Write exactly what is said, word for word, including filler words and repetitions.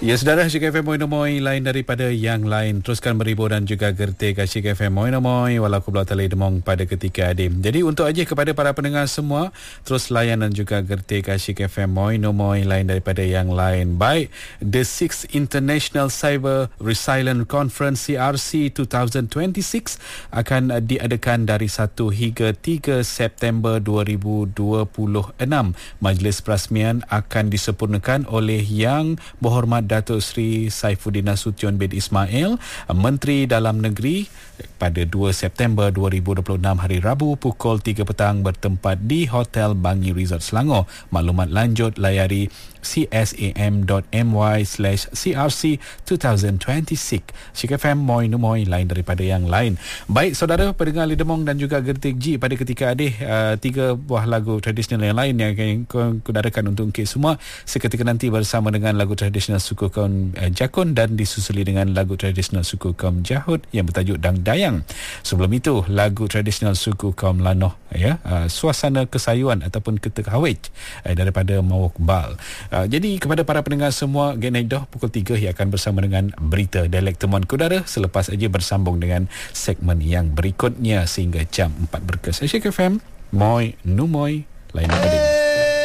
Ya, saudara, Asyik F M Moi Nomoi lain daripada yang lain. Teruskan berhibur dan juga gertik Asyik F M Moi Nomoi walau aku belah talai demong pada ketika adim. Jadi untuk aja kepada para pendengar semua, terus layan dan juga gertik Asyik F M Moi Nomoi lain daripada yang lain. Baik, the sixth International Cyber Resilience Conference C R C dua ribu dua puluh enam akan diadakan dari satu hingga tiga September dua ribu dua puluh enam. Majlis perasmian akan disempurnakan oleh Yang Berhormat Datuk Seri Saifuddin Nasution bin Ismail, Menteri Dalam Negeri, pada dua September dua ribu dua puluh enam hari Rabu pukul tiga petang bertempat di Hotel Bangi Resort Selangor. Maklumat lanjut layari csam.my slash crc dua ribu dua puluh enam. Asyik F M Moi Nomoi lain daripada yang lain. Baik, saudara pendengar Lidemong dan juga Gertik G, pada ketika adik uh, tiga buah lagu tradisional yang lain yang akan kudarakan untuk kita semua seketika nanti bersama dengan lagu tradisional suku kaum uh, Jakun dan disusuli dengan lagu tradisional suku kaum Jahud yang bertajuk Dang Dayang. Sebelum itu lagu tradisional suku kaum Lanoh, ya, uh, Suasana Kesayuan ataupun Ketek Hawij uh, daripada Mawuk Bal. Uh, jadi kepada para pendengar semua, Genek dah pukul tiga yang akan bersama dengan berita Dialek Temuan Kudara, selepas aja bersambung dengan segmen yang berikutnya sehingga jam empat berkes. Asyik F M Moi Nomoi lain daripada